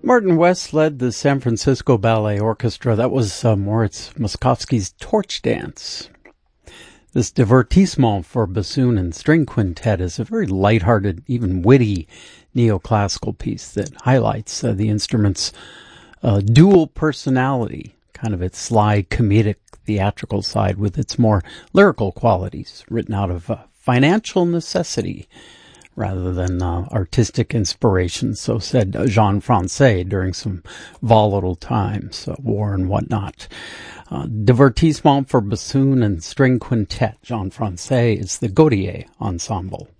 Martin West led the San Francisco Ballet Orchestra. That was Moritz Moszkowski's Torch Dance. This divertissement for bassoon and string quintet is a very lighthearted, even witty neoclassical piece that highlights the instrument's dual personality, kind of its sly, comedic, theatrical side with its more lyrical qualities, written out of financial necessity rather than artistic inspiration, so said Jean Francais during some volatile times, war and whatnot. Divertissement for bassoon and string quintet. Jean Francais is the Gautier Ensemble.